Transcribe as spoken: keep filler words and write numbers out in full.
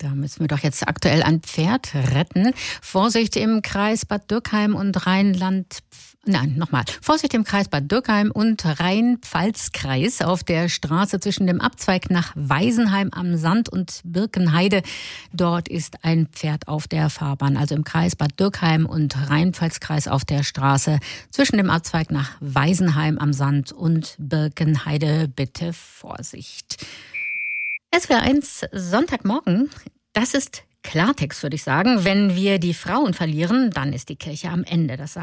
Da müssen wir doch jetzt aktuell ein Pferd retten. Vorsicht im Kreis Bad Dürkheim und Rheinland... Nein, nochmal. Vorsicht im Kreis Bad Dürkheim und Rhein-Pfalz-Kreis auf der Straße zwischen dem Abzweig nach Weisenheim am Sand und Birkenheide. Dort ist ein Pferd auf der Fahrbahn. Also im Kreis Bad Dürkheim und Rhein-Pfalz-Kreis auf der Straße zwischen dem Abzweig nach Weisenheim am Sand und Birkenheide. Bitte Vorsicht. S W R eins Sonntagmorgen, das ist Klartext, würde ich sagen. Wenn wir die Frauen verlieren, dann ist die Kirche am Ende. Das